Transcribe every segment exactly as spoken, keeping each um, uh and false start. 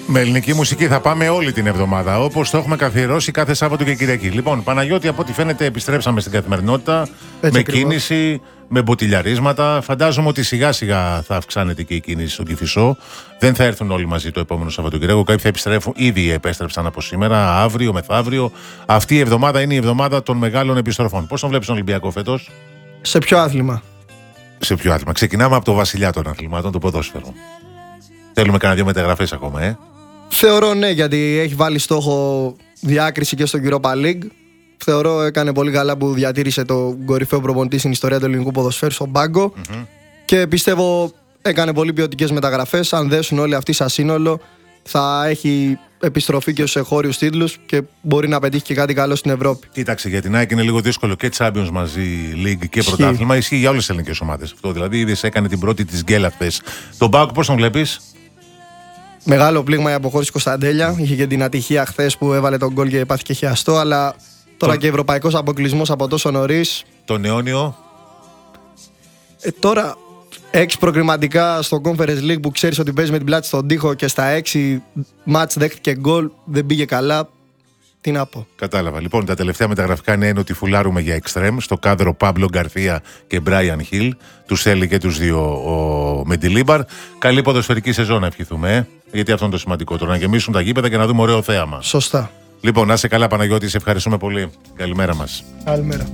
Με ελληνική μουσική θα πάμε όλη την εβδομάδα, όπως το έχουμε καθιερώσει κάθε Σάββατο και Κυριακή. Λοιπόν, Παναγιώτη, από ό,τι φαίνεται, επιστρέψαμε στην καθημερινότητα. Έτσι με ακριβώς. κίνηση, με μποτιλιαρίσματα. Φαντάζομαι ότι σιγά σιγά θα αυξάνεται και η κίνηση στον Κηφισό. Δεν θα έρθουν όλοι μαζί το επόμενο Σαββατοκύριακο. Κάποιοι θα επιστρέφουν, ήδη επέστρεψαν από σήμερα, αύριο, μεθαύριο. Αυτή η εβδομάδα είναι η εβδομάδα των μεγάλων επιστροφών. Πώς τον βλέπεις τον Ολυμπιακό φέτος? Σε ποιο άθλημα? Σε ποιο άθλημα? Ξεκινάμε από το βασιλιά των αθλημάτων, το ποδόσφαιρο. Θέλουμε κανένα δύο μεταγραφές ακόμα, ε. Θεωρώ ναι, γιατί έχει βάλει στόχο διάκριση και στο Europa League. Θεωρώ έκανε πολύ καλά που διατήρησε τον κορυφαίο προπονητή στην ιστορία του ελληνικού ποδοσφαίρου στον πάγκο. Mm-hmm. Και πιστεύω έκανε πολύ ποιοτικές μεταγραφές. Αν δέσουν όλοι αυτοί σαν σύνολο, θα έχει επιστροφή και στους εγχώριους τίτλους και μπορεί να πετύχει και κάτι καλό στην Ευρώπη. Κοίταξε, για την ΑΕΚ είναι λίγο δύσκολο και Champions μαζί, League και πρωτάθλημα. Ισχύει για όλες τις ελληνικές ομάδες αυτό. Δηλαδή, είδες, έκανε την πρώτη της γκέλα χθες. Τον ΠΑΟΚ πώς τον βλέπεις? Μεγάλο πλήγμα η αποχώρηση Κωνσταντέλια. Είχε και την ατυχία χθες που έβαλε τον γκολ και πάθηκε χιαστό. Αλλά τώρα το... και ευρωπαϊκός αποκλεισμός από τόσο νωρίς. Τον αιώνιο. Ε, τώρα έξι προκριματικά στο Conference League που ξέρεις ότι παίζει με την πλάτη στον τοίχο και στα έξι μάτς δέχτηκε γκολ. Δεν πήγε καλά. Τι να πω. Κατάλαβα. Λοιπόν, τα τελευταία μεταγραφικά είναι ότι φουλάρουμε για εξτρέμ στο κάδρο Πάμπλο Γκαρθία και Μπράιαν Χιλ. Τους θέλει και τους δύο ο Μεντιλίμπαρ. Καλή ποδοσφαιρική σεζόν να ευχηθούμε, ε? Γιατί αυτό είναι το σημαντικότερο. Να γεμίσουν τα γήπεδα και να δούμε ωραίο θέαμα. Σωστά. Λοιπόν, να είσαι καλά, Παναγιώτη. Σε ευχαριστούμε πολύ. Καλημέρα μας. Καλημέρα.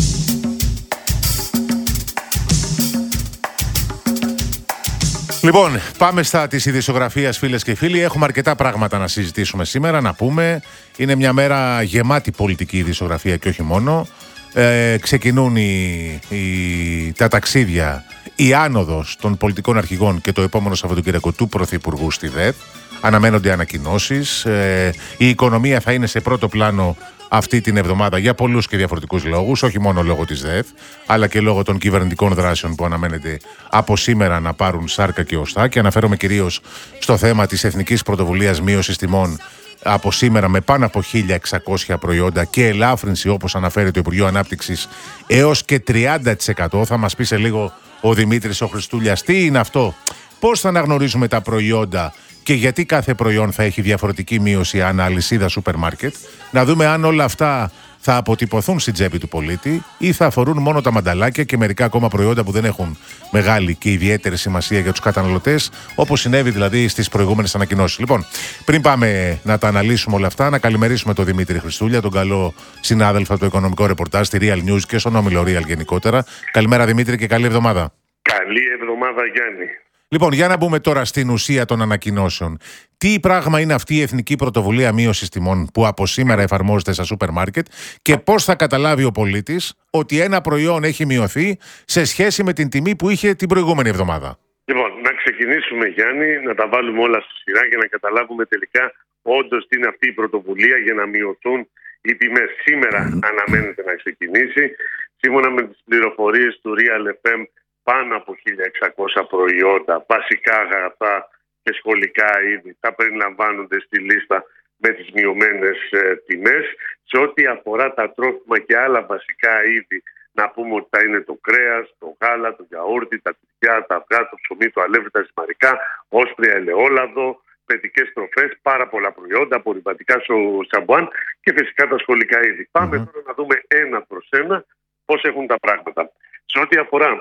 Λοιπόν, πάμε στα της ειδησιογραφίας, φίλες και φίλοι. Έχουμε αρκετά πράγματα να συζητήσουμε σήμερα, να πούμε. Είναι μια μέρα γεμάτη πολιτική ειδησιογραφία και όχι μόνο. Ε, ξεκινούν οι, οι, τα ταξίδια, η άνοδος των πολιτικών αρχηγών και το επόμενο Σαββατοκύριακο του Πρωθυπουργού στη ΔΕΘ. Αναμένονται ανακοινώσεις. Ε, η οικονομία θα είναι σε πρώτο πλάνο αυτή την εβδομάδα για πολλούς και διαφορετικούς λόγους, όχι μόνο λόγω της ΔΕΘ, αλλά και λόγω των κυβερνητικών δράσεων που αναμένεται από σήμερα να πάρουν σάρκα και οστά. Και αναφέρομαι κυρίως στο θέμα της Εθνικής Πρωτοβουλίας Μείωσης Τιμών από σήμερα με πάνω από χίλια εξακόσια προϊόντα και ελάφρυνση, όπως αναφέρει το Υπουργείο Ανάπτυξης, έως και τριάντα τοις εκατό. Θα μας πει σε λίγο ο Δημήτρης ο Χριστούλιας τι είναι αυτό, πώς θα αναγνωρίζουμε τα προϊόντα και γιατί κάθε προϊόν θα έχει διαφορετική μείωση ανά αλυσίδα σούπερ μάρκετ. Να δούμε αν όλα αυτά θα αποτυπωθούν στην τσέπη του πολίτη ή θα αφορούν μόνο τα μανταλάκια και μερικά ακόμα προϊόντα που δεν έχουν μεγάλη και ιδιαίτερη σημασία για τους καταναλωτές, όπως συνέβη δηλαδή στις προηγούμενες ανακοινώσεις. Λοιπόν, πριν πάμε να τα αναλύσουμε όλα αυτά, να καλημερίσουμε τον Δημήτρη Χριστούλια, τον καλό συνάδελφο από το οικονομικό ρεπορτάζ στη Real News και στον όμιλο Real γενικότερα. Καλημέρα, Δημήτρη, και καλή εβδομάδα. Καλή εβδομάδα, Γιάννη. Λοιπόν, για να μπούμε τώρα στην ουσία των ανακοινώσεων. Τι πράγμα είναι αυτή η Εθνική Πρωτοβουλία Μείωσης Τιμών που από σήμερα εφαρμόζεται στα σούπερ μάρκετ και πώς θα καταλάβει ο πολίτης ότι ένα προϊόν έχει μειωθεί σε σχέση με την τιμή που είχε την προηγούμενη εβδομάδα? Λοιπόν, να ξεκινήσουμε, Γιάννη, να τα βάλουμε όλα στη σειρά για να καταλάβουμε τελικά όντως τι είναι αυτή η πρωτοβουλία για να μειωθούν οι τιμές. Σήμερα mm. αναμένεται να ξεκινήσει. Σύμφωνα με τις πληροφορίες του Real εφ εμ, πάνω από χίλια εξακόσια προϊόντα, βασικά αγαθά και σχολικά είδη θα περιλαμβάνονται στη λίστα με τις μειωμένες ε, τιμές. Σε ό,τι αφορά τα τρόφιμα και άλλα βασικά είδη, να πούμε ότι θα είναι το κρέας, το γάλα, το γιαούρτι, τα τυριά, τα αυγά, το ψωμί, το αλεύρι, τα ζυμαρικά, όσπρια, ελαιόλαδο, παιδικές τροφές, πάρα πολλά προϊόντα, απορριπαντικά στο σαμπουάν και φυσικά τα σχολικά είδη. Mm-hmm. Πάμε τώρα να δούμε ένα προς ένα πώς έχουν τα πράγματα. Σε ό,τι αφορά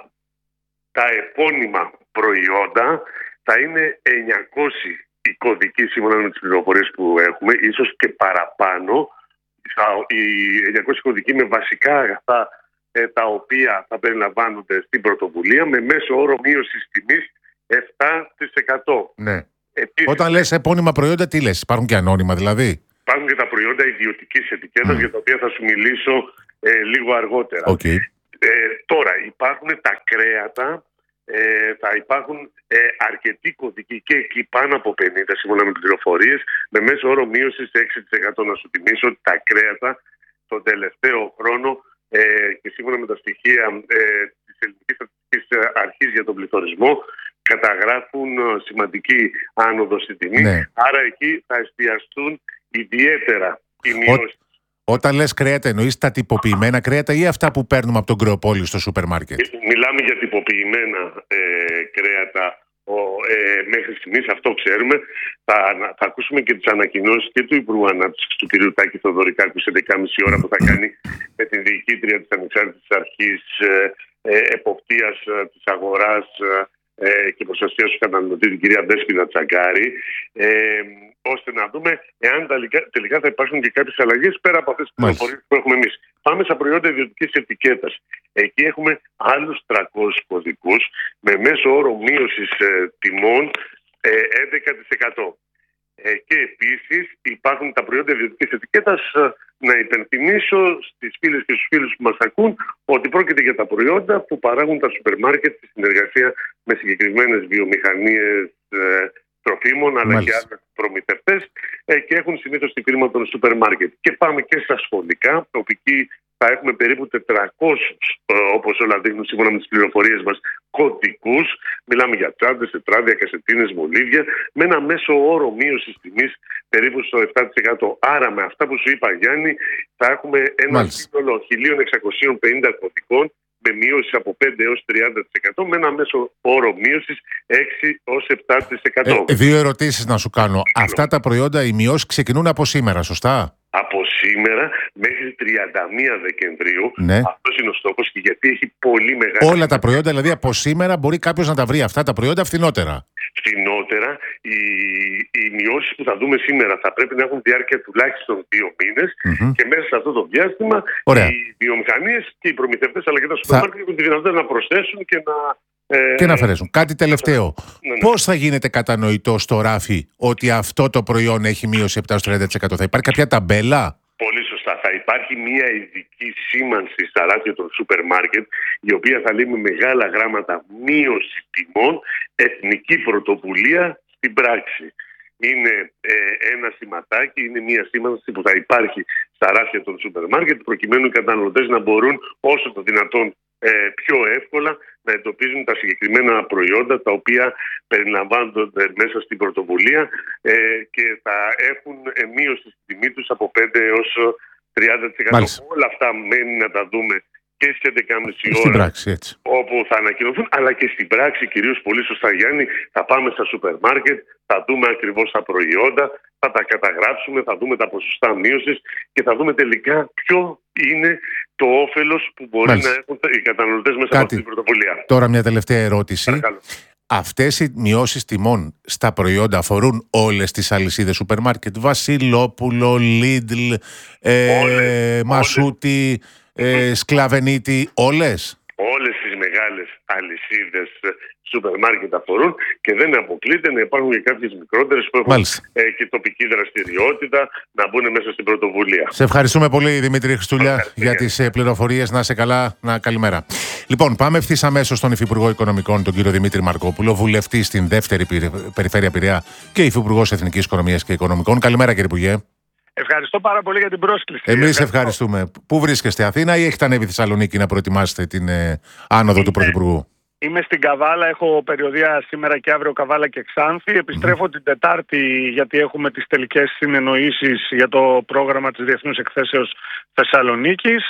τα επώνυμα προϊόντα, θα είναι εννιακόσιοι οι κωδικοί σύμφωνα με τις πληροφορίες που έχουμε, ίσως και παραπάνω. Οι εννιακόσιοι κωδικοί με βασικά αγαθά ε, τα οποία θα περιλαμβάνονται στην πρωτοβουλία με μέσο όρο μείωσης τιμής επτά τοις εκατό. Ναι. Επίσης, όταν λες επώνυμα προϊόντα, τι λες? Υπάρχουν και ανώνυμα δηλαδή? Υπάρχουν και τα προϊόντα ιδιωτικής ετικέτας mm. για τα οποία θα σου μιλήσω ε, λίγο αργότερα. Okay. Ε, τώρα υπάρχουν τα κρέατα, ε, θα υπάρχουν ε, αρκετοί κωδικοί και εκεί πάνω από πενήντα σύμφωνα με πληροφορίες με μέσο όρο μείωσης έξι τοις εκατό. Να σου θυμίσω ότι τα κρέατα τον τελευταίο χρόνο ε, και σύμφωνα με τα στοιχεία ε, της Ελληνικής Στατιστικής Αρχής για τον πληθωρισμό καταγράφουν σημαντική άνοδο στην τιμή. Ναι. Άρα εκεί θα εστιαστούν ιδιαίτερα οι μειώσεις. Όταν λες κρέατα, εννοείς τα τυποποιημένα κρέατα ή αυτά που παίρνουμε από τον Κρεοπόλη στο σούπερ μάρκετ? Μιλάμε για τυποποιημένα ε, κρέατα ε, μέχρι στιγμής, αυτό ξέρουμε. Θα, θα ακούσουμε και τις ανακοινώσεις και του Υπουργού Ανάπτυξης του κ. Τάκη Θοδωρικάκου σε δέκα και μισή ώρα που θα κάνει με την διοικήτρια της Ανεξάρτητης Αρχής ε, ε, Εποπτείας ε, της Αγοράς ε, και Προστασίας του Καταναλωτή, την κυρία Δέσποινα Τσαγκάρη, ε, ώστε να δούμε εάν τελικά, τελικά θα υπάρχουν και κάποιες αλλαγές πέρα από αυτές τις πληροφορίες που έχουμε εμείς. Πάμε στα προϊόντα ιδιωτικής ετικέτας. Εκεί έχουμε άλλους τριακόσιους κωδικούς με μέσο όρο μείωσης ε, τιμών ε, έντεκα τοις εκατό. Ε, και επίσης υπάρχουν τα προϊόντα ιδιωτικής ετικέτας. Ε, να υπενθυμίσω στις φίλες και στους φίλους που μας ακούν ότι πρόκειται για τα προϊόντα που παράγουν τα σούπερ μάρκετ στη συνεργασία με συγκεκριμένες βιομηχανίες ε, τροφίμων, αλλά Μάλιστα. και άλλες προμηθευτές ε, και έχουν συνήθως τη φύρμα των σούπερ μάρκετ. Και πάμε και στα σχολικά, όπου εκεί θα έχουμε περίπου τετρακόσιους, ε, όπως όλα δείχνουν σύμφωνα με τις πληροφορίες μας, κωδικούς. Μιλάμε για τσάντες, τετράδια, κασετίνες, μολύβια, με ένα μέσο όρο μείωσης τιμής περίπου στο επτά τοις εκατό. Άρα με αυτά που σου είπα, Γιάννη, θα έχουμε ένα σύνολο χίλια εξακόσια πενήντα κωδικών με μείωση από πέντε έως τριάντα τοις εκατό, με ένα μέσο όρο μείωσης έξι έως επτά τοις εκατό. Ε, δύο ερωτήσεις να σου κάνω. Λέω. Αυτά τα προϊόντα, οι μειώσεις ξεκινούν από σήμερα, σωστά? Από σήμερα μέχρι τριάντα μία Δεκεμβρίου. Ναι. Αυτός είναι ο στόχος, και γιατί έχει πολύ μεγάλη... Όλα τα προϊόντα, δηλαδή από σήμερα μπορεί κάποιος να τα βρει αυτά τα προϊόντα φθηνότερα. Φθηνότερα. Οι, οι μειώσεις που θα δούμε σήμερα θα πρέπει να έχουν διάρκεια τουλάχιστον δύο μήνες mm-hmm. και μέσα σε αυτό το διάστημα Ωραία. οι βιομηχανίες και οι προμηθευτές αλλά και τα σούπερ μάρκετ έχουν τη δυνατότητα να προσθέσουν και να... Ε, και να αφαιρέσουν. Κάτι τελευταίο. Ναι, ναι. Πώς θα γίνεται κατανοητό στο ράφι ότι αυτό το προϊόν έχει μείωση επτά έως τριάντα τοις εκατό? Θα υπάρχει κάποια ταμπέλα? Πολύ σωστά. Θα υπάρχει μια ειδική σήμανση στα ράφια των σούπερ μάρκετ, η οποία θα λέει με μεγάλα γράμματα μείωση τιμών, εθνική πρωτοβουλία στην πράξη. Είναι ε, ένα σηματάκι, είναι μια σήμανση που θα υπάρχει στα ράφια των σούπερ μάρκετ, προκειμένου οι καταναλωτές να μπορούν όσο το δυνατόν ε, πιο εύκολα να εντοπίζουν τα συγκεκριμένα προϊόντα τα οποία περιλαμβάνονται μέσα στην πρωτοβουλία ε, και θα έχουν ε, μείωση στη τιμή τους από πέντε έως τριάντα τοις εκατό. Μάλιστα. Όλα αυτά μένει να τα δούμε και στις έντεκα και μισή ώρα, πράξη, έτσι. όπου θα ανακοινωθούν, αλλά και στην πράξη, κυρίως πολύ σωστά, Γιάννη, θα πάμε στα σούπερ μάρκετ, θα δούμε ακριβώς τα προϊόντα, θα τα καταγράψουμε, θα δούμε τα ποσοστά μείωσης και θα δούμε τελικά ποιο είναι το όφελος που μπορεί Μάλιστα. να έχουν οι καταναλωτές μέσα Κάτι. από αυτή την πρωτοβουλία. Τώρα μια τελευταία ερώτηση. Παρακαλώ. Αυτές οι μειώσεις τιμών στα προϊόντα αφορούν όλες τις αλυσίδες σούπερ μάρκετ? Βασιλόπουλο, Λίντλ, ε, Μασούτη, ε, Σκλαβενίτη, όλες? Όλες τις μεγάλες αλυσίδες σούπερ μάρκετ αφορούν και δεν αποκλείται να υπάρχουν και κάποιες μικρότερες που έχουν ε, και τοπική δραστηριότητα να μπουν μέσα στην πρωτοβουλία. Σε ευχαριστούμε πολύ, Δημήτρη Χριστούλια, για τις ε, πληροφορίες. Να είσαι καλά, να καλημέρα. Λοιπόν, πάμε ευθύς αμέσως στον Υφυπουργό Οικονομικών, τον κύριο Δημήτρη Μαρκόπουλο, βουλευτή στην δεύτερη περιφέρεια Πειραιά και Υφυπουργός Εθνικής Οικονομίας και Οικονομικών. Καλημέρα, κύριε Υπουργέ. Ευχαριστώ πάρα πολύ για την πρόσκληση. Εμείς ευχαριστούμε. Πού βρίσκεστε, Αθήνα, ή έχετε ανέβει Θεσσαλονίκη να προετοιμάσετε την ε, άνοδο Είμαι, του Πρωθυπουργού? Είμαι στην Καβάλα, έχω περιοδεία σήμερα και αύριο Καβάλα και Ξάνθη. Επιστρέφω mm. την Τετάρτη, γιατί έχουμε τις τελικές συνεννοήσεις για το πρόγραμμα της Διεθνούς Εκθέσεως Θεσσαλονίκης.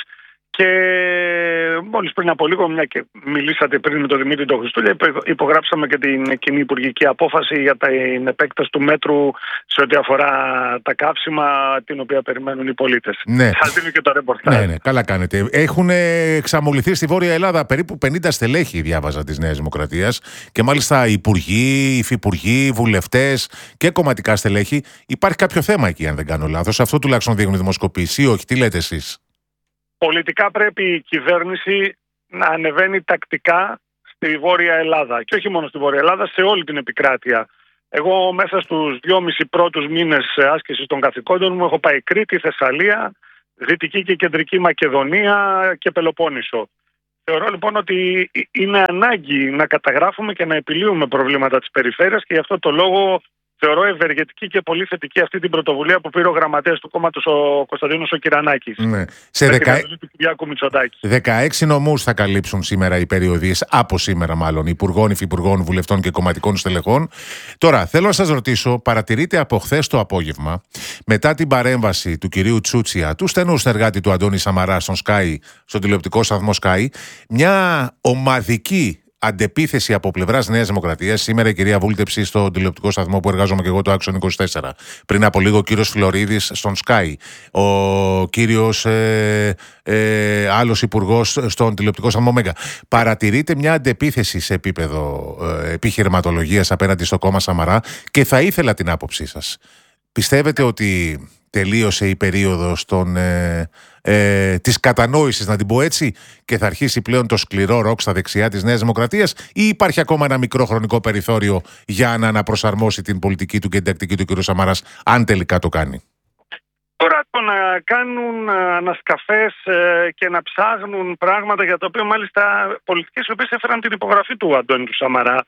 Και μόλις πριν από λίγο, μια και μιλήσατε πριν με τον Δημήτρη τον Χριστούλια, υπογράψαμε και την κοινή υπουργική απόφαση για την επέκταση του μέτρου σε ό,τι αφορά τα καύσιμα, την οποία περιμένουν οι πολίτες. Ναι. Σας δίνω και το ρεπορτάζ. Ναι, ναι, καλά κάνετε. Έχουν εξαμολυθεί στη Βόρεια Ελλάδα περίπου πενήντα στελέχη, διάβαζα, της Νέας Δημοκρατίας, και μάλιστα υπουργοί, υφυπουργοί, βουλευτές και κομματικά στελέχη. Υπάρχει κάποιο θέμα εκεί, αν δεν κάνω λάθος? Αυτό τουλάχιστον δείχνουν οι δημοσκοπήσεις, ή όχι? Τι λέτε εσείς? Πολιτικά πρέπει η κυβέρνηση να ανεβαίνει τακτικά στη Βόρεια Ελλάδα. Και όχι μόνο στη Βόρεια Ελλάδα, σε όλη την επικράτεια. Εγώ μέσα στους δυόμισι πρώτους μήνες άσκησης των καθηκόντων μου έχω πάει Κρήτη, Θεσσαλία, Δυτική και Κεντρική Μακεδονία και Πελοπόννησο. Θεωρώ λοιπόν ότι είναι ανάγκη να καταγράφουμε και να επιλύουμε προβλήματα της περιφέρειας, και γι' αυτό το λόγο θεωρώ ευεργετική και πολύ θετική αυτή την πρωτοβουλία που πήρε ο γραμματέας του κόμματος, ο Κωνσταντίνος ο Κυρανάκης. Ναι. Σε δεκα... του Κυριάκου Μητσοτάκη. δεκαέξι νομούς θα καλύψουν σήμερα οι περιοδίες, από σήμερα μάλλον, υπουργών, υφυπουργών, βουλευτών και κομματικών στελεχών. Τώρα, θέλω να σας ρωτήσω, παρατηρείτε από χθες το απόγευμα, μετά την παρέμβαση του κυρίου Τσούτσια, του στενού συνεργάτη του Αντώνη Σαμαρά στον Sky, στον τηλεοπτικό σταθμό Sky, μια ομαδική αντεπίθεση από πλευράς Νέας Δημοκρατίας. Σήμερα η κυρία Βούλτεψη στον τηλεοπτικό σταθμό που εργάζομαι και εγώ, το Άξον είκοσι τέσσερα. Πριν από λίγο ο κύριος Φλωρίδης στον Sky. Ο κύριος ε, ε, άλλος υπουργός στον τηλεοπτικό σταθμό Μέγκα. Παρατηρείται μια αντεπίθεση σε επίπεδο ε, επιχειρηματολογίας απέναντι στο κόμμα Σαμαρά και θα ήθελα την άποψή σας. Πιστεύετε ότι τελείωσε η περίοδος των, ε, ε, της κατανόησης, να την πω έτσι, και θα αρχίσει πλέον το σκληρό ροκ στα δεξιά της Νέας Δημοκρατίας, ή υπάρχει ακόμα ένα μικρό χρονικό περιθώριο για να αναπροσαρμόσει την πολιτική του και την τακτική του κ. Σαμαράς, αν τελικά το κάνει? Τώρα το να κάνουν ανασκαφές και να ψάχνουν πράγματα για τα οποία μάλιστα πολιτικές οι οποίες έφεραν την υπογραφή του Αντώνη του Σαμαρά,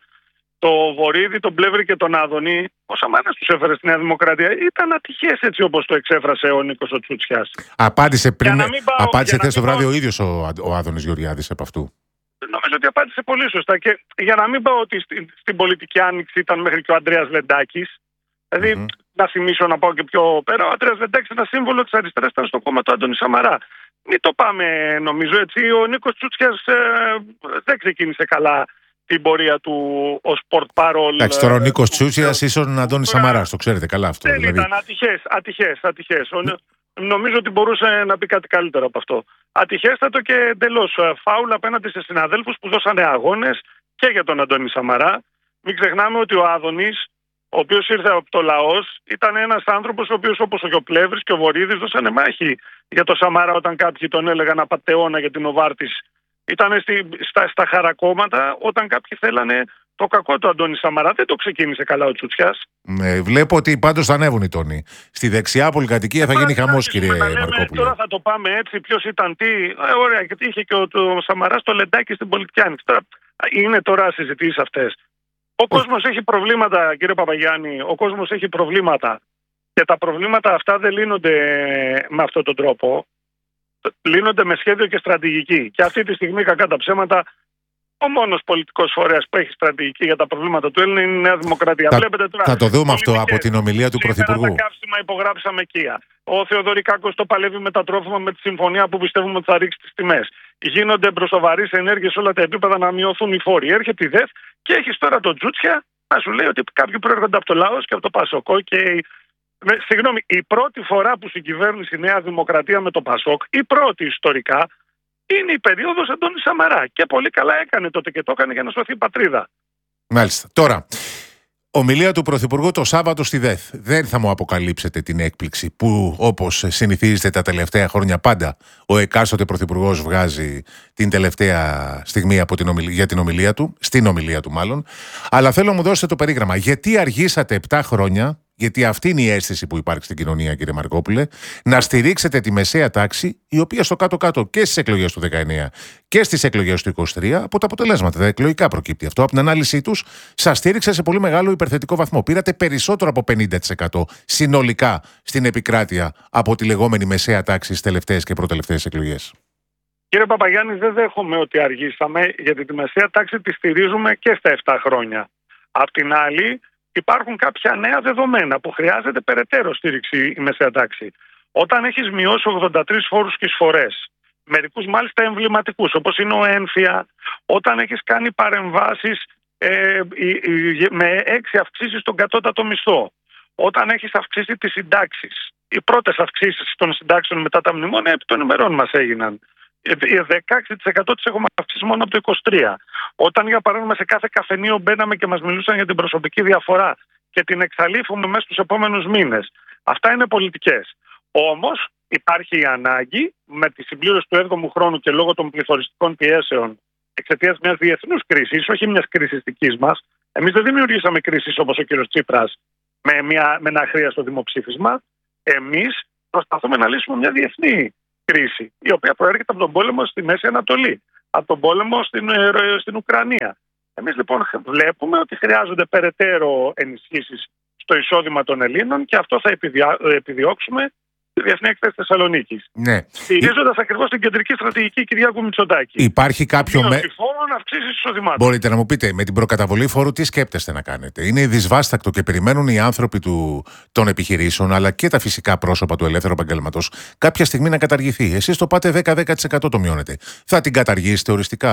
το Βορίδη, τον Πλεύρη και τον Άδωνη, ο Σαμαράς τους έφερε στη Νέα Δημοκρατία. Ήταν ατυχές, έτσι όπως το εξέφρασε ο Νίκος ο Τσούτσιας. Απάντησε πριν, πάω, απάντησε χθες το βράδυ πάω... ο ίδιος ο, ο Άδωνης Γεωργιάδης επ' αυτού. Νομίζω ότι απάντησε πολύ σωστά. Και για να μην πω ότι στην, στην πολιτική άνοιξη ήταν μέχρι και ο Ανδρέας Λεντάκης. Δηλαδή, mm-hmm. να θυμίσω να πάω και πιο πέρα, ο Ανδρέας Λεντάκης, ένα σύμβολο της αριστεράς, ήταν στο κόμμα του Άντωνη Σαμαρά. Μην το πάμε, νομίζω έτσι. Ο Νίκος Τσούτσιας ε, δεν ξεκίνησε καλά την πορεία του ως πορτπάρολ. Εντάξει, τώρα ο Νίκος Τσούτσιας ίσως τον Αντώνη Σαμαράς, το ξέρετε καλά αυτό. Δεν δηλαδή. Ήταν ατυχές, ατυχές, ατυχές. Mm. Νομίζω ότι μπορούσε να πει κάτι καλύτερο από αυτό. Ατυχέστατο και εντελώς φάουλ απέναντι σε συναδέλφους που δώσανε αγώνες και για τον Αντώνη Σαμαρά. Μην ξεχνάμε ότι ο Άδωνης, ο οποίος ήρθε από το λαός, ήταν ένας άνθρωπος ο οποίος, όπως και ο Πλεύρης και ο Βορίδης, δώσανε μάχη για το Σαμαρά όταν κάποιοι τον έλεγαν απατεώνα για την Οβάρτης. Ήταν στα, στα χαρακόμματα όταν κάποιοι θέλανε το κακό του Αντώνη Σαμαρά. Δεν το ξεκίνησε καλά ο Τσούτσιας. Ε, βλέπω ότι πάντως θα ανέβουν οι τόνοι. Στη δεξιά πολυκατοικία θα γίνει χαμός, κύριε Μαρκόπουλε. Τώρα θα το πάμε έτσι, ποιος ήταν τι. Ε, ωραία, γιατί είχε και ο, ο Σαμαράς το Λεντάκι στην πολιτική άνοιξη. Τώρα είναι τώρα συζητήσεις αυτές. Ο κόσμος έχει προβλήματα, κύριε Παπαγιάννη, ο κόσμος έχει προβλήματα. Και τα προβλήματα αυτά δεν λύνονται με αυτόν τον τρόπο. Λύνονται με σχέδιο και στρατηγική. Και αυτή τη στιγμή, κακά τα ψέματα, ο μόνος πολιτικός φορέας που έχει στρατηγική για τα προβλήματα του Έλληνα είναι η Νέα Δημοκρατία. Θα, Βλέπετε τώρα, θα το δούμε αυτό από την ομιλία του Πρωθυπουργού. Τα καύσιμα υπογράψαμε Κία. Ο Θεοδωρικάκος το παλεύει με τα τρόφιμα, με τη συμφωνία που πιστεύουμε ότι θα ρίξει τις τιμές. Γίνονται μπροσοβαρείς ενέργειες σε όλα τα επίπεδα να μειωθούν οι φόροι. Έρχεται η ΔΕΘ και έχει τώρα τον Τσούτσια να σου λέει ότι κάποιοι προέρχονται από το λαός και από το Πασοκό και. Με, συγγνώμη, η πρώτη φορά που συγκυβέρνησε η Νέα Δημοκρατία με το Πασόκ, η πρώτη ιστορικά, είναι η περίοδος Αντώνη Σαμαρά. Και πολύ καλά έκανε τότε και το έκανε για να σωθεί η πατρίδα. Μάλιστα. Τώρα, ομιλία του Πρωθυπουργού το Σάββατο στη ΔΕΘ. Δεν θα μου αποκαλύψετε την έκπληξη που, όπως συνηθίζετε τα τελευταία χρόνια πάντα, ο εκάστοτε Πρωθυπουργός βγάζει την τελευταία στιγμή από την ομιλία, για την ομιλία του, στην ομιλία του μάλλον. Αλλά θέλω να μου δώσετε το περίγραμμα. Γιατί αργήσατε επτά χρόνια, γιατί αυτή είναι η αίσθηση που υπάρχει στην κοινωνία, κύριε Μαρκόπουλε, να στηρίξετε τη μεσαία τάξη, η οποία στο κάτω-κάτω και στις εκλογές του δεκαεννιά και στις εκλογές του είκοσι τρία, από τα αποτελέσματα, τα εκλογικά προκύπτει αυτό, από την ανάλυση τους, σας στήριξε σε πολύ μεγάλο υπερθετικό βαθμό. Πήρατε περισσότερο από πενήντα τοις εκατό συνολικά στην επικράτεια από τη λεγόμενη μεσαία τάξη στις τελευταίες και προτελευταίες εκλογές. Κύριε Παπαγιάννη, δεν δέχομαι ότι αργήσαμε, γιατί τη μεσαία τάξη τη στηρίζουμε και στα επτά χρόνια. Απ' την άλλη, υπάρχουν κάποια νέα δεδομένα που χρειάζεται περαιτέρω στήριξη η μεσαία τάξη. Όταν έχεις μειώσει ογδόντα τρεις φόρους και εισφορές, μερικούς μάλιστα εμβληματικούς, όπως είναι ο έμφυα, όταν έχεις κάνει παρεμβάσεις ε, ε, με έξι αυξήσεις στον κατώτατο μισθό, όταν έχεις αυξήσει τις συντάξεις, οι πρώτες αυξήσεις των συντάξεων μετά τα μνημόνια επί των ημερών μας έγιναν. δεκαέξι τοις εκατό τις έχουμε αυξήσει μόνο από το είκοσι τρία. Όταν, για παράδειγμα, σε κάθε καφενείο μπαίναμε και μας μιλούσαν για την προσωπική διαφορά και την εξαλείφουμε μέσα στους επόμενους μήνες. Αυτά είναι πολιτικές. Όμως υπάρχει η ανάγκη με τη συμπλήρωση του έβδομου χρόνου και λόγω των πληθωριστικών πιέσεων εξαιτίας μιας διεθνούς κρίσης, όχι μιας κρίσης δικής μας. Εμείς δεν δημιουργήσαμε κρίσεις όπως ο κ. Τσίπρας με, μια, με ένα αχρίαστο δημοψήφισμα. Εμείς προσπαθούμε να λύσουμε μια διεθνή κρίση, η οποία προέρχεται από τον πόλεμο στη Μέση Ανατολή, από τον πόλεμο στην, στην Ουκρανία. Εμείς λοιπόν βλέπουμε ότι χρειάζονται περαιτέρω ενισχύσεις στο εισόδημα των Ελλήνων και αυτό θα επιδιά, επιδιώξουμε στη Διεθνή Έκθεση Θεσσαλονίκης. Ναι. Στηρίζοντας ακριβώς την κεντρική στρατηγική Κυριάκου Μητσοτάκη. Υπάρχει κάποιο με... φόρων, αυξήσεις εισοδημάτων. Μπορείτε να μου πείτε, με την προκαταβολή φόρου τι σκέπτεστε να κάνετε? Είναι δυσβάστακτο και περιμένουν οι άνθρωποι του, των επιχειρήσεων, αλλά και τα φυσικά πρόσωπα του ελεύθερου επαγγέλματος κάποια στιγμή να καταργηθεί. Εσείς το πάτε δέκα με δέκα τοις εκατό το μειώνετε. Θα την καταργήσετε οριστικά?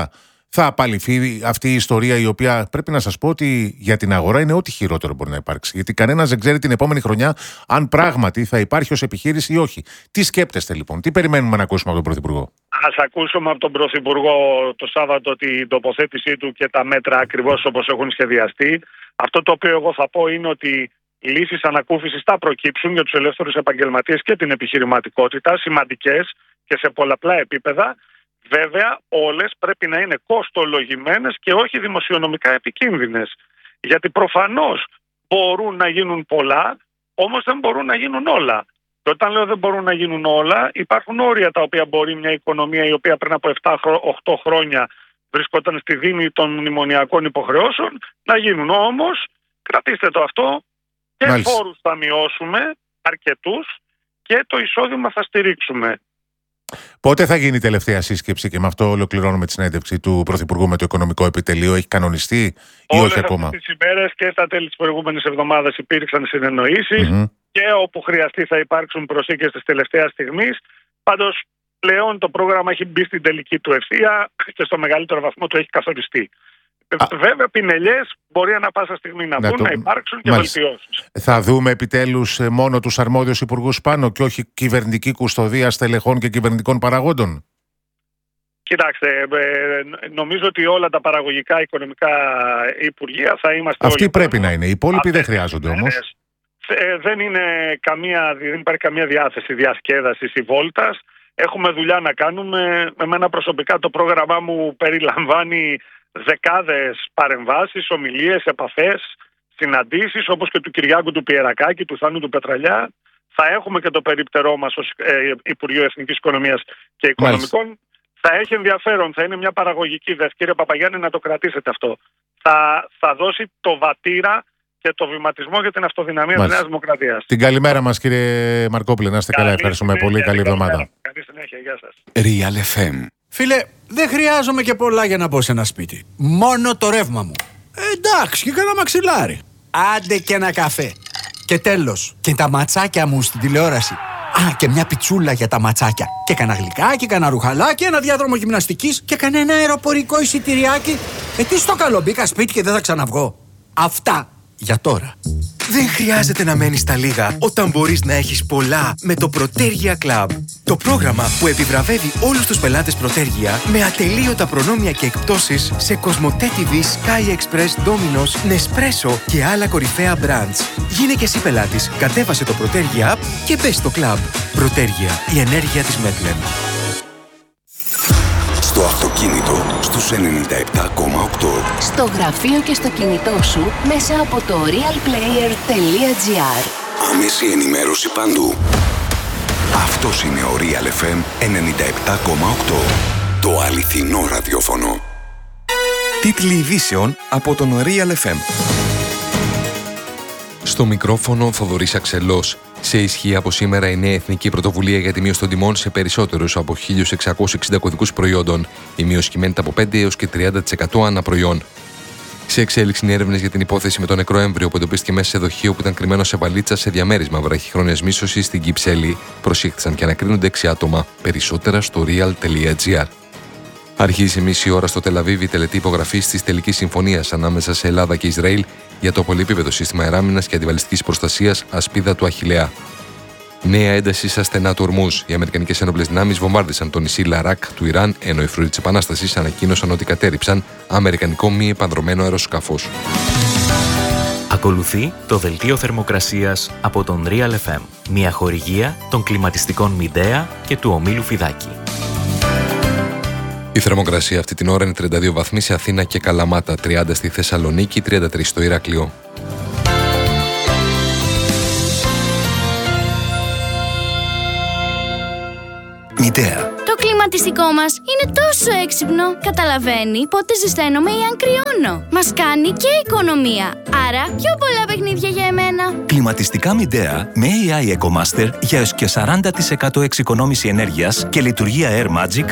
θα απαλληφθεί αυτή η ιστορία, η οποία πρέπει να σας πω ότι για την αγορά είναι ό,τι χειρότερο μπορεί να υπάρξει. Γιατί κανένας δεν ξέρει την επόμενη χρονιά αν πράγματι θα υπάρχει ως επιχείρηση ή όχι. Τι σκέπτεστε λοιπόν, τι περιμένουμε να ακούσουμε από τον Πρωθυπουργό? Ας ακούσουμε από τον Πρωθυπουργό το Σάββατο την τοποθέτησή του και τα μέτρα ακριβώς όπως έχουν σχεδιαστεί. Αυτό το οποίο εγώ θα πω είναι ότι λύσεις ανακούφισης θα προκύψουν για τους ελεύθερους επαγγελματίες και την επιχειρηματικότητα, σημαντικές και σε πολλαπλά επίπεδα. Βέβαια, όλες πρέπει να είναι κοστολογημένες και όχι δημοσιονομικά επικίνδυνες. Γιατί προφανώς μπορούν να γίνουν πολλά, όμως δεν μπορούν να γίνουν όλα. Και όταν λέω δεν μπορούν να γίνουν όλα, υπάρχουν όρια τα οποία μπορεί μια οικονομία η οποία πριν από επτά οχτώ χρόνια βρισκόταν στη δίνη των μνημονιακών υποχρεώσεων να γίνουν. Όμως, κρατήστε το αυτό, και Μάλιστα. φόρους θα μειώσουμε αρκετούς και το εισόδημα θα στηρίξουμε. Πότε θα γίνει η τελευταία σύσκεψη, και με αυτό ολοκληρώνουμε τη συνέντευξη του Πρωθυπουργού με το Οικονομικό Επιτελείο? Έχει κανονιστεί ή Όλες όχι ακόμα? αυτές τις ημέρες και στα τέλη της προηγούμενης εβδομάδας υπήρξαν συνεννοήσεις Mm-hmm. και όπου χρειαστεί θα υπάρξουν προσήκες της τελευταίας στιγμής. Πάντως πλέον το πρόγραμμα έχει μπει στην τελική του ευθεία και στο μεγαλύτερο βαθμό του έχει καθοριστεί. Α, Βέβαια, πινελιές μπορεί ανά πάσα στιγμή να, να, μπουν, το... να υπάρξουν και Μάλιστα. βελτιώσεις. Θα δούμε επιτέλους μόνο τους αρμόδιους υπουργούς πάνω και όχι κυβερνητική κουστοδία στελεχών και κυβερνητικών παραγόντων? Κοιτάξτε, νομίζω ότι όλα τα παραγωγικά οικονομικά υπουργεία θα είμαστε. Αυτοί όλοι πρέπει πάνω. να είναι. Οι υπόλοιποι δεν χρειάζονται όμως. Δεν, είναι καμία, δεν υπάρχει καμία διάθεση διασκέδασης ή βόλτας. Έχουμε δουλειά να κάνουμε. Εμένα προσωπικά το πρόγραμμά μου περιλαμβάνει δεκάδες παρεμβάσεις, ομιλίες, επαφές, συναντήσεις, όπως και του Κυριάκου του Πιερακάκη, του Θάνου του Πετραλιά. Θα έχουμε και το περίπτερό μας ως ε, Υπουργείο Εθνικής Οικονομίας και Οικονομικών. Μάλιστα. Θα έχει ενδιαφέρον, θα είναι μια παραγωγική δεσ. Κύριε Παπαγιάννη, να το κρατήσετε αυτό. Θα, θα δώσει το βατήρα και το βηματισμό για την αυτοδυναμία της Νέας Δημοκρατίας. Την καλημέρα μας, κύριε Μαρκόπουλε. Να είστε καλά. Ευχαριστούμε πολύ. Καλή εβδομάδα. Καλή συνέχεια. Γεια σας. Real εφ εμ. Φίλε, δεν χρειάζομαι και πολλά για να μπω σε ένα σπίτι. Μόνο το ρεύμα μου. Ε, εντάξει, και κανένα μαξιλάρι. Άντε και ένα καφέ. Και τέλος, και τα ματσάκια μου στην τηλεόραση. Α, και μια πιτσούλα για τα ματσάκια. Και κανένα γλυκάκι, κανένα ρουχαλάκι, ένα διάδρομο γυμναστικής και κανένα αεροπορικό εισιτηριάκι. Ε, τι στο καλό, μπήκα σπίτι και δεν θα ξαναβγώ. Αυτά για τώρα. Δεν χρειάζεται να μένεις στα λίγα όταν μπορείς να έχεις πολλά με το Protergia Club. Το πρόγραμμα που επιβραβεύει όλους τους πελάτες Protergia με ατελείωτα προνόμια και εκπτώσεις σε Cosmote τι βι, Sky Express, Domino's, Nespresso και άλλα κορυφαία brands. Γίνε και εσύ πελάτης, κατέβασε το Protergia app και μπες στο club. Protergia, η ενέργεια της Μέτλεν. Στο αυτοκίνητο στους ενενήντα επτά κόμμα οκτώ. Στο γραφείο και στο κινητό σου μέσα από το realplayer τελεία gr. Άμεση ενημέρωση παντού. Αυτός είναι ο Real εφ εμ ενενήντα επτά κόμμα οκτώ. Το αληθινό ραδιόφωνο. Τίτλοι ειδήσεων από τον Real εφ εμ. Στο μικρόφωνο Θοδωρής Αξελός. Σε ισχύ από σήμερα η νέα εθνική πρωτοβουλία για τη μείωση των τιμών σε περισσότερους από χίλια εξακόσιους εξήντα κωδικούς προϊόντων. Η μείωση κυμαίνεται από πέντε έως και τριάντα τοις εκατό ανά προϊόν. Σε εξέλιξη είναι έρευνες για την υπόθεση με το νεκρό έμβριο που εντοπίστηκε μέσα σε δοχείο που ήταν κρυμμένο σε βαλίτσα σε διαμέρισμα βραχυχρόνιας μίσωσης στην Κυψέλη. Προσήχθησαν και ανακρίνονται έξι άτομα. Περισσότερα στο real τελεία gr. Αρχίζει μισή ώρα στο Τελαβίβ η τελετή υπογραφή τη τελική συμφωνία ανάμεσα σε Ελλάδα και Ισραήλ για το πολυεπίπεδο σύστημα αεράμινας και αντιβαλιστικής προστασίας Ασπίδα του Αχιλλέα. Νέα ένταση στα στενά του Ορμούζ. Οι Αμερικανικές Ένοπλες Δυνάμεις βομβάρδισαν το νησί Λαράκ του Ιράν, ενώ οι φρουροί της Επανάστασης ανακοίνωσαν ότι κατέρριψαν αμερικανικό μη επανδρωμένο αεροσκάφος. Ακολουθεί το δελτίο θερμοκρασίας από τον Real εφ εμ, μια χορηγία των κλιματιστικών Μιντέα και του ομίλου Φιδάκη. Η θερμοκρασία αυτή την ώρα είναι τριάντα δύο βαθμοί σε Αθήνα και Καλαμάτα, τριάντα στη Θεσσαλονίκη, τριάντα τρία στο Ηράκλειο. Μητέα. Το κλιματιστικό μας είναι τόσο έξυπνο. Καταλαβαίνει πότε ζεσταίνομαι ή αν κρυώνω. Μας κάνει και οικονομία. Άρα πιο πολλά παιχνίδια για εμένα. Κλιματιστικά Μιντέα με έι άι EcoMaster για έως και σαράντα τοις εκατό εξοικονόμηση ενέργειας και λειτουργία Air Magic